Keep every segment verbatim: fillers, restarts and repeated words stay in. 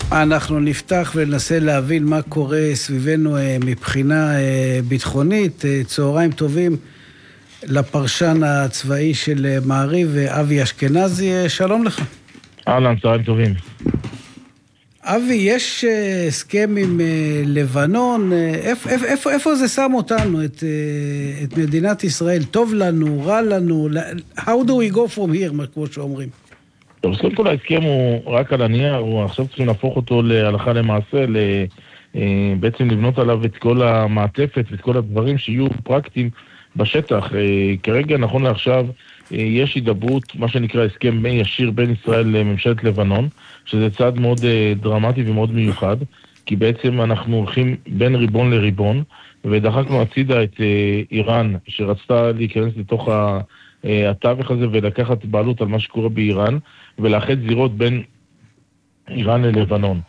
אנחנו נפתח וננסה להבין מה קורה סביבנו מבחינה ביטחונית. צהריים טובים לפרשן הצבאי של מעריב, אבי אשכנזי, שלום לך. אהלן, צהריים טובים. אבי, יש הסכם עם לבנון, איפה, איפה, איפה זה שם אותנו, את, את מדינת ישראל? טוב לנו, רע לנו? How do we go from here, כמו שאומרים? טוב, אז כל ההסכם הוא רק על הנייר, הוא עכשיו צריכים להפוך אותו להלכה למעשה, בעצם לבנות עליו את כל המעטפת ואת כל הדברים שיהיו פרקטיים בשטח. כרגע, נכון לעכשיו, יש הידברות, מה שנקרא הסכם ישיר בין ישראל לממשלת לבנון, שזה צעד מאוד דרמטי ומאוד מיוחד, כי בעצם אנחנו הולכים בין ריבון לריבון, ודחקנו הצידה את איראן, שרצתה להיכנס לתוך התווך הזה ולקחת בעלות על מה שקורה באיראן, ולאחד זירות בין איראן ללבנון.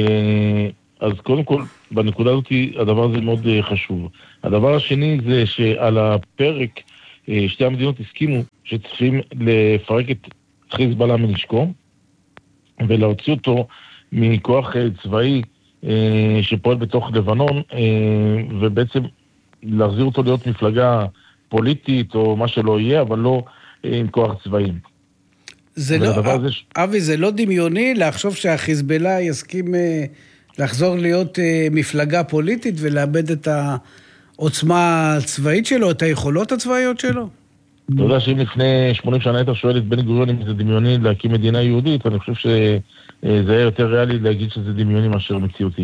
אז קודם כל, בנקודה הזאת, הדבר הזה מאוד חשוב. הדבר השני זה שעל הפרק, שתי המדינות הסכימו שצריכים לפרק את חיזבאללה מנשקו, ולהוציא אותו מכוח צבאי שפועל בתוך לבנון, ובעצם להחזיר אותו להיות מפלגה פוליטית או מה שלא יהיה, אבל לא עם כוח צבאיים. זה לא, אבי, זה לא דמיוני לחשוב שהחיזבאללה יסכים לחזור להיות מפלגה פוליטית ולאבד את העוצמה הצבאית שלו, את היכולות הצבאיות שלו? אתה יודע שאם לפני שמונים שנה היית שואל את בני גוריון אם זה דמיוני להקים מדינה יהודית, אני חושב שזה היה יותר ריאלי להגיד שזה דמיוני מאשר מציאותי.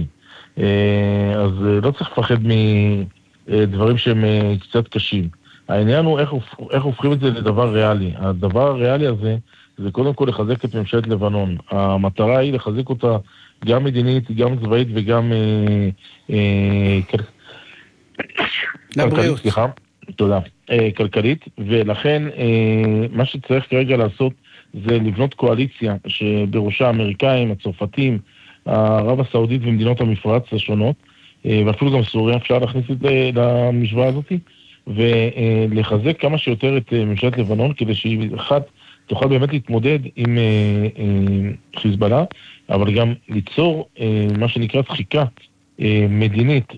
אז לא צריך לפחד מדברים שהם קצת קשים. העניין הוא איך, איך הופכים את זה לדבר ריאלי. הדבר הריאלי הזה זה קודם כל לחזק את ממשלת לבנון. המטרה היא לחזק אותה גם מדינית, גם צבאית וגם אה, אה, לבריאות. סליחה, תודה. אה, כלכלית, ולכן אה, מה שצריך כרגע לעשות זה לבנות קואליציה שבראשה האמריקאים, הצרפתים, ערב הסעודית ומדינות המפרץ השונות, אה, ואפילו גם סוריה, אפשר להכניס את זה למשוואה הזאת, ולחזק כמה שיותר את ממשלת לבנון, כדי שהיא אחת תוכל באמת להתמודד עם חיזבאללה, אבל גם ליצור מה שנקרא דחיקה מדינית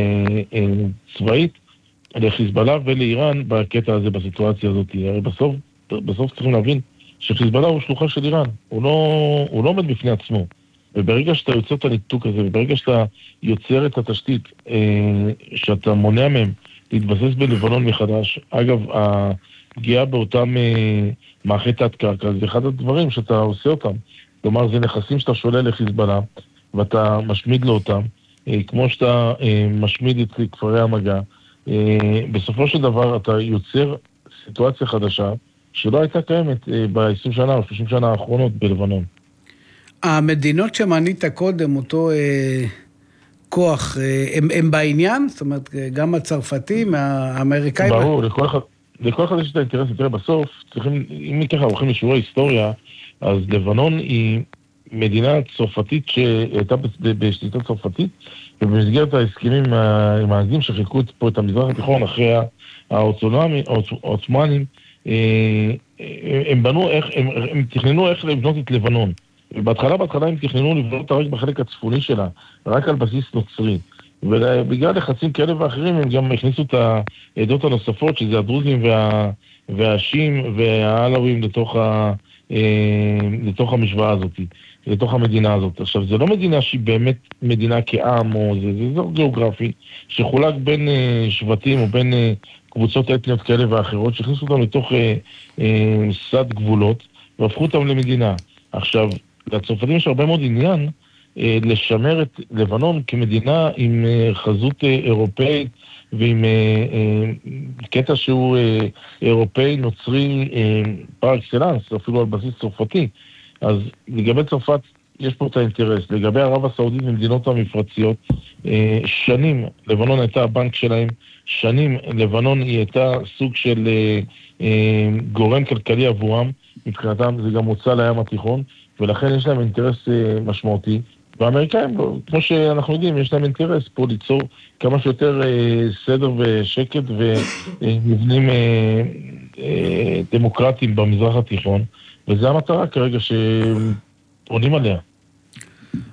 וצבאית לחיזבאללה ולאיראן בקטע הזה, בסיטואציה הזאת. הרי בסוף, בסוף צריכים להבין שחיזבאללה הוא שלוחה של איראן, הוא לא, הוא לא עומד בפני עצמו. וברגע שאתה יוצר את הניתוק הזה, וברגע שאתה יוצר את התשתית, שאתה מונע מהם להתבסס בלבנון מחדש, אגב, הפגיעה באותם מערכי תת קרקע, זה אחד הדברים שאתה עושה אותם. כלומר, זה נכסים שאתה שולל לחיזבאללה, ואתה משמיד לו אותם, כמו שאתה משמיד את כפרי המגע. בסופו של דבר, אתה יוצר סיטואציה חדשה, שלא הייתה קיימת ב-עשרים שנה או שלושים שנה האחרונות בלבנון. המדינות שמנית קודם, אותו אה, כוח, אה, הם, הם בעניין? זאת אומרת, גם הצרפתים, האמריקאים... ברור, לכל אחד, לכל אחד יש את האינטרס, תראה, בסוף, צריכים, אם ככה הולכים לשיעורי היסטוריה, אז לבנון היא מדינה צרפתית שהייתה בשליטה צרפתית, ובמסגרת ההסכמים עם העזים שחילקו פה את המזרח התיכון אחרי העות'מאנים, הם בנו איך, הם, הם תכננו איך לבנות את לבנון. בהתחלה, בהתחלה הם תכננו לבנות אותה רק בחלק הצפוני שלה, רק על בסיס נוצרי. ובגלל לחצים כאלה ואחרים הם גם הכניסו את העדות הנוספות, שזה הדרוזים וה, והשים והעלווים לתוך, ה, לתוך המשוואה הזאת, לתוך המדינה הזאת. עכשיו, זה לא מדינה שהיא באמת מדינה כעם, או זה, זה אזור גיאוגרפי, שחולק בין שבטים או בין קבוצות אתניות כאלה ואחרות, שהכניסו אותם לתוך סד גבולות, והפכו אותם למדינה. עכשיו, לצרפתים יש הרבה מאוד עניין אה, לשמר את לבנון כמדינה עם אה, חזות אה, אירופאית ועם אה, אה, קטע שהוא אה, אירופאי נוצרי אה, פר אקסלנס, אפילו על בסיס צרפתי. אז לגבי צרפת יש פה את האינטרס. לגבי ערב הסעודית ומדינות המפרציות, אה, שנים לבנון הייתה הבנק שלהם, שנים לבנון היא הייתה סוג של אה, אה, גורם כלכלי עבורם, מבחינתם זה גם מוצא לים התיכון, ולכן יש להם אינטרס אה, משמעותי. והאמריקאים, כמו שאנחנו יודעים, יש להם אינטרס פה ליצור כמה שיותר אה, סדר ושקט ומבנים אה, אה, דמוקרטיים במזרח התיכון, וזו המטרה כרגע שעונים עליה.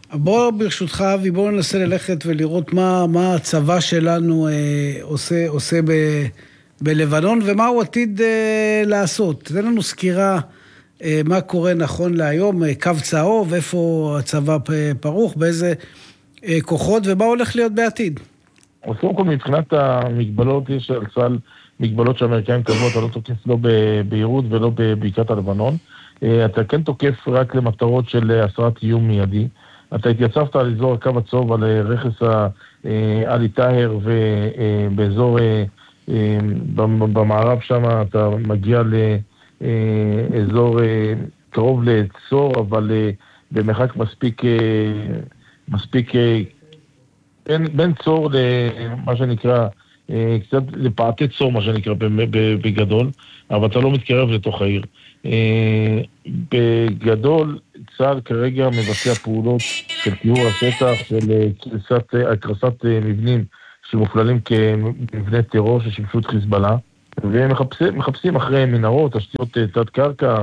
בוא ברשותך, אבי, בוא ננסה ללכת ולראות מה, מה הצבא שלנו אה, עושה, עושה ב, בלבנון, ומה הוא עתיד אה, לעשות. תן לנו סקירה אה, מה קורה נכון להיום, אה, קו צהוב, איפה הצבא פרוך, באיזה אה, כוחות, ומה הולך להיות בעתיד. אז קודם כל, מבחינת המגבלות, יש על צה"ל מגבלות שהאמריקאים קבעו, אתה לא תוקף לא בביירות ולא בבקעת הלבנון. אתה כן תוקף רק למטרות של הסרת איום מיידי. אתה התייצבת על אזור הקו הצהוב, על רכס עלי טהר, ובאזור, במערב שם אתה מגיע לאזור קרוב לצור, אבל במרחק מספיק, מספיק, בין, בין צור למה שנקרא, קצת לפעתי צור, מה שנקרא בגדול, אבל אתה לא מתקרב לתוך העיר. בגדול, צה"ל כרגע מבצע פעולות של טיהור השטח, של הקרסת מבנים שמופללים כמבני טרור ששימשו את חיזבאללה, והם מחפשים, מחפשים אחרי מנהרות, תשתיות תת קרקע,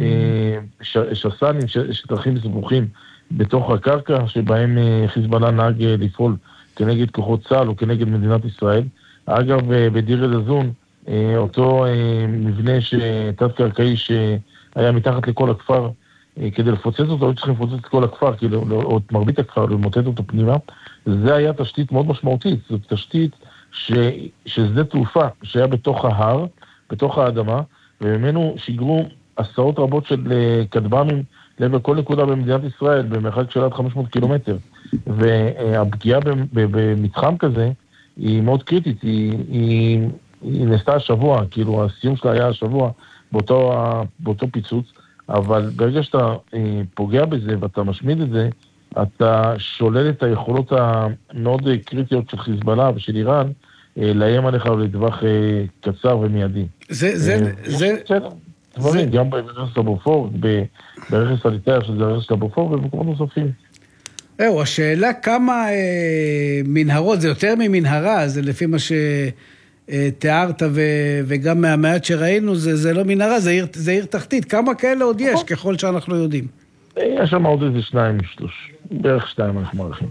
שס"נים, שטחים סבוכים בתוך הקרקע, שבהם חיזבאללה נהג לפעול כנגד כוחות צה"ל או כנגד מדינת ישראל. אגב, בדיר אל-זון, אותו מבנה תת-קרקעי שהיה מתחת לכל הכפר, כדי לפוצץ אותו, היו צריכים לפוצץ את כל הכפר, כאילו, או את מרבית הכפר, למוטט אותו פנימה. זה היה תשתית מאוד משמעותית, זאת תשתית ש... ששדה תעופה שהיה בתוך ההר, בתוך האדמה, וממנו שיגרו עשרות רבות של כטב"מים לעבר כל נקודה במדינת ישראל, במרחק של עד חמש מאות קילומטר. והפגיעה במתחם כזה היא מאוד קריטית, היא, היא, היא נעשתה השבוע, כאילו הסיום שלה היה השבוע באותו, באותו פיצוץ, אבל ברגע שאתה פוגע בזה ואתה משמיד את זה, אתה שולל את היכולות המאוד קריטיות של חיזבאללה ושל איראן, לאיים עליך לטווח קצר ומיידי. זה, זה, זה... דברים, גם ברכס הבופור, ברכס עלי טהר, שזה הרכס הבופור, ובמקומות נוספים. זהו, השאלה כמה אה, מנהרות, זה יותר ממנהרה, זה לפי מה שתיארת, ו- וגם מהמעט שראינו, זה, זה לא מנהרה, זה עיר, זה עיר תחתית. כמה כאלה עוד יש, ככל שאנחנו יודעים? יש שם עוד איזה שניים, שלוש, בערך שתיים אנחנו מערכים.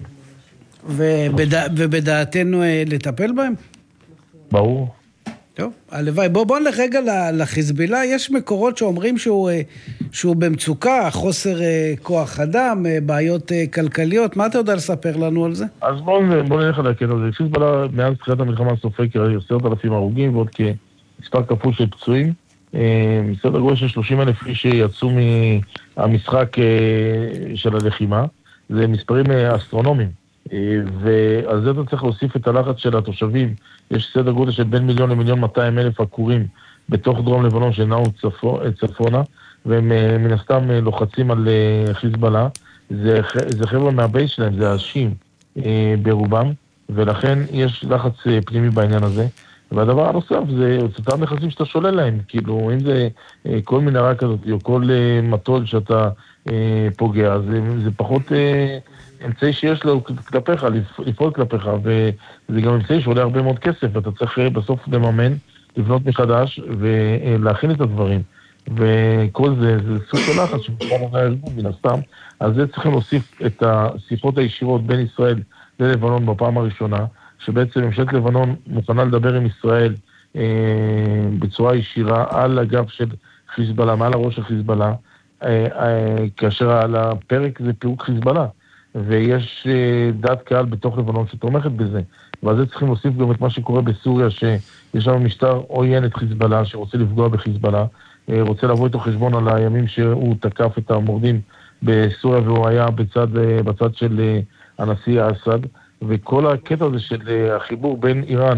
ובד- ובדעתנו אה, לטפל בהם? ברור. טוב, הלוואי. בוא, בוא נלך רגע לחיזבאללה. יש מקורות שאומרים שהוא, שהוא במצוקה, חוסר כוח אדם, בעיות כלכליות. מה אתה יודע לספר לנו על זה? אז בוא, בוא נלך על הכן הזה. חיזבאללה, מאז תחילת המלחמה סופג עשרת אלפים הרוגים, ועוד כמספר כפול של פצועים. מסדר גודל של שלושים אלף איש שיצאו מהמשחק של הלחימה. זה מספרים אסטרונומיים. ועל זה אתה צריך להוסיף את הלחץ של התושבים. יש סדר גודל של בין מיליון למיליון מאתיים אלף עקורים בתוך דרום לבנון שנעו צפונה, והם מן הסתם לוחצים על חיזבאללה. זה, זה חבר'ה מהבייס שלהם, זה האשים ברובם, ולכן יש לחץ פנימי בעניין הזה. והדבר הנוסף זה אותם נכסים שאתה שולל להם, כאילו אם זה כל מנהרה כזאת או כל מטול שאתה פוגע, זה, זה פחות אמצעי שיש לו כלפיך, לפעול כלפיך, וזה גם אמצעי שעולה הרבה מאוד כסף, ואתה צריך בסוף לממן, לבנות מחדש ולהכין את הדברים. וכל זה, זה סוג של לחץ שמקומן על הארגון מן הסתם. אז זה צריכים להוסיף את השיחות הישירות בין ישראל ללבנון בפעם הראשונה, שבעצם ממשלת לבנון מוכנה לדבר עם ישראל אה, בצורה ישירה על הגב של חיזבאללה, מעל הראש של חיזבאללה, אה, אה, כאשר על הפרק זה פירוק חיזבאללה, ויש אה, דעת קהל בתוך לבנון שתומכת בזה. ועל זה צריכים להוסיף גם את מה שקורה בסוריה, שיש לנו משטר עוין את חיזבאללה, שרוצה לפגוע בחיזבאללה, אה, רוצה לבוא איתו חשבון על הימים שהוא תקף את המורדים בסוריה, והוא היה בצד, אה, בצד של אה, הנשיא אסד, וכל הקטע הזה של החיבור בין איראן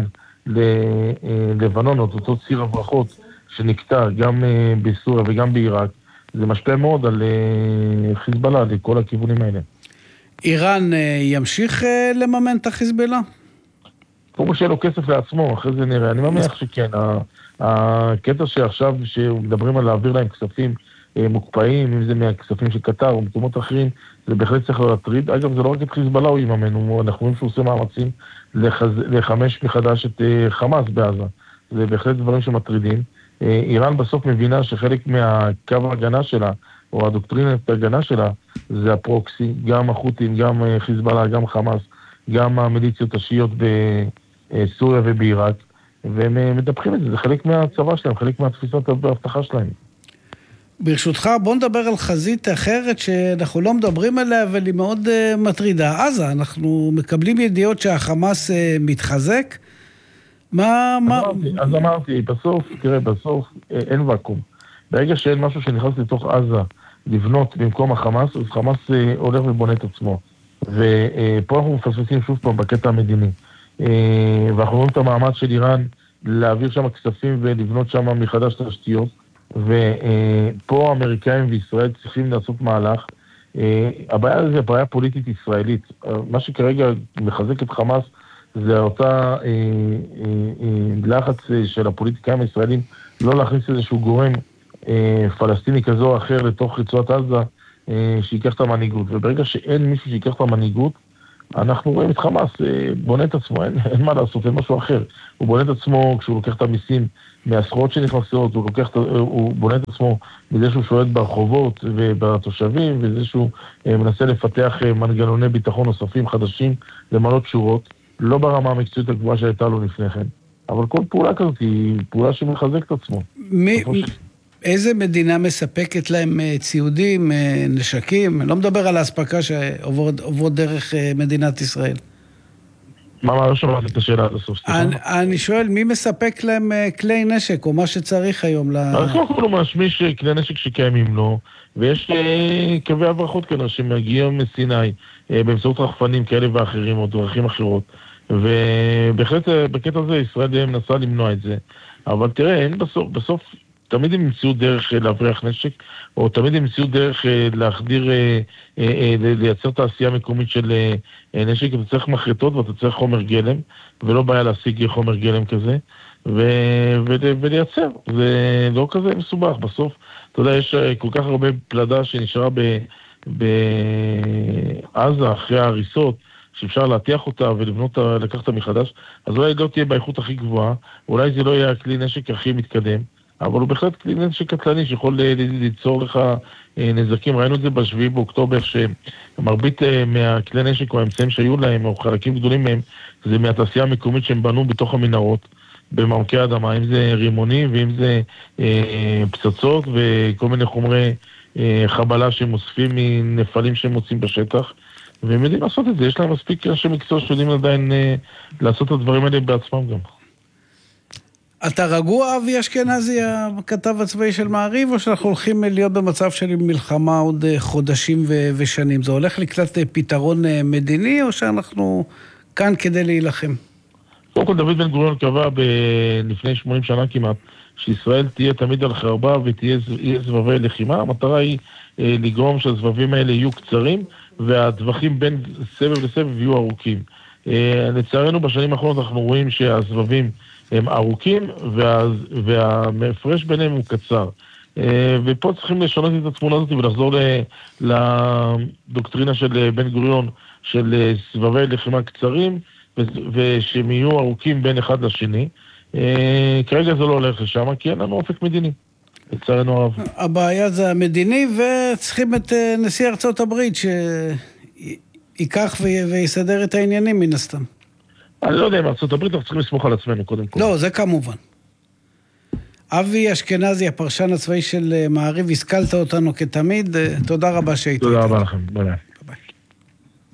ללבנון, אותו ציר הברחות שנקטע גם בסוריה וגם בעיראק, זה משפיע מאוד על חיזבאללה, לכל הכיוונים האלה. איראן ימשיך לממן את החיזבאללה? כמו שיהיה לו כסף לעצמו, אחרי זה נראה. אני מאמין שכן. הקטע שעכשיו שמדברים על להעביר להם כספים מוקפאים, אם זה מהכספים של קטר או מקומות אחרים, זה בהחלט צריך להטריד. אגב, זה לא רק את חיזבאללה הוא יממן, אנחנו רואים שהוא עושה מאמצים לחז... לחמש מחדש את uh, חמאס בעזה. זה בהחלט דברים שמטרידים. Uh, איראן בסוף מבינה שחלק מהקו ההגנה שלה או הדוקטרינת ההגנה שלה, זה הפרוקסי, גם החות'ים, גם חיזבאללה, גם חמאס, גם המיליציות השיעיות בסוריה ובעיראק, והם מדווחים את זה, זה חלק מהצבא שלהם, חלק מהתפיסת ההבטחה שלהם. ברשותך, בוא נדבר על חזית אחרת שאנחנו לא מדברים עליה, אבל היא מאוד uh, מטרידה. עזה, אנחנו מקבלים ידיעות שהחמאס uh, מתחזק. מה... אמרתי, מה... אז אמרתי, בסוף, תראה, בסוף אה, אין וקום. ברגע שאין משהו שנכנס לתוך עזה לבנות במקום החמאס, אז חמאס אה, הולך ובונה את עצמו. ופה אה, אנחנו מפספסים שוב פעם בקטע המדיני. אה, ואנחנו רואים את המאמץ של איראן להעביר שם כספים ולבנות שם מחדש תשתיות. ופה האמריקאים וישראל צריכים לעשות מהלך. הבעיה זה בעיה פוליטית ישראלית. מה שכרגע מחזק את חמאס זה אותה לחץ של הפוליטיקאים הישראלים לא להכניס איזשהו גורם פלסטיני כזו או אחר לתוך רצועת עזה שיקח את המנהיגות. וברגע שאין מישהו שיקח את המנהיגות, אנחנו רואים את חמאס בונה את עצמו, אין, אין מה לעשות, אין משהו אחר. הוא בונה את עצמו כשהוא לוקח את המיסים מהסחורות שנכנסות, הוא, לוקח, הוא בונה את עצמו מזה שהוא שולט ברחובות ובתושבים, וזה שהוא מנסה לפתח מנגנוני ביטחון נוספים חדשים, למנות שורות, לא ברמה המקצועית הגבוהה שהייתה לו לפני כן. אבל כל פעולה כזאת היא פעולה שמחזק את עצמו. מי... איזה מדינה מספקת להם ציודים, נשקים? אני לא מדבר על ההספקה שעוברות דרך מדינת ישראל. מה, מה לא שמעת את השאלה עד הסוף? אני שואל, מי מספק להם כלי נשק, או מה שצריך היום? אנחנו יכולנו משמיש כלי נשק שקיימים לו, ויש קווי הברחות כאלה שמגיעים מסיני, באמצעות רחפנים כאלה ואחרים, או דרכים אחרות. ובהחלט בקטע הזה ישראל מנסה למנוע את זה. אבל תראה, אין בסוף, בסוף תמיד הם ימצאו דרך להבריח נשק, או תמיד הם ימצאו דרך להחדיר, לייצר תעשייה מקומית של נשק. אתה צריך מחרטות ואתה צריך חומר גלם, ולא בעיה להשיג חומר גלם כזה, ולייצר. זה לא כזה מסובך. בסוף, אתה יודע, יש כל כך הרבה פלדה שנשארה בעזה אחרי ההריסות, שאפשר להתיח אותה ולבנות, לקחת אותה מחדש, אז אולי לא תהיה באיכות הכי גבוהה, אולי זה לא יהיה הכלי נשק הכי מתקדם, אבל הוא בהחלט כלי נשק קטלני שיכול ליצור לך נזקים. ראינו את זה בשביעי באוקטובר, שמרבית מהכלי נשק או האמצעים שהיו להם, או חלקים גדולים מהם, זה מהתעשייה המקומית שהם בנו בתוך המנהרות, במעמקי האדמה, אם זה רימונים ואם זה אה, פצצות וכל מיני חומרי אה, חבלה שמוספים מנפלים שהם מוצאים בשטח, והם יודעים לעשות את זה. יש להם מספיק אנשי מקצוע שיודעים עדיין אה, לעשות את הדברים האלה בעצמם גם. אתה רגוע, אבי אשכנזי, הכתב הצבאי של מעריב, או שאנחנו הולכים להיות במצב של מלחמה עוד חודשים ו- ושנים? זה הולך לקלט פתרון מדיני, או שאנחנו כאן כדי להילחם? קודם כל, דוד בן גוריון קבע לפני שמונים שנה כמעט, שישראל תהיה תמיד על חרבה ותהיה זבבי לחימה. המטרה היא אה, לגרום שהזבבים האלה יהיו קצרים, והטווחים בין סבב לסבב יהיו ארוכים. אה, לצערנו, בשנים האחרונות אנחנו רואים שהזבבים הם ארוכים, וה, והמפרש ביניהם הוא קצר. אה, ופה צריכים לשנות את התמונה הזאת ולחזור ל, לדוקטרינה של בן גוריון, של סבבי לחימה קצרים, ושהם יהיו ארוכים בין אחד לשני. כרגע זה לא הולך לשם, כי אין לנו אופק מדיני. לצערנו הרב. הבעיה זה המדיני, וצריכים את נשיא ארצות הברית שייקח ויסדר את העניינים מן הסתם. אני לא יודע אם ארצות הברית, אנחנו צריכים לסמוך על עצמנו קודם כל. לא, זה כמובן. אבי אשכנזי, הפרשן הצבאי של מעריב, השכלת אותנו כתמיד. תודה רבה שהיית. תודה רבה לכם. ביי.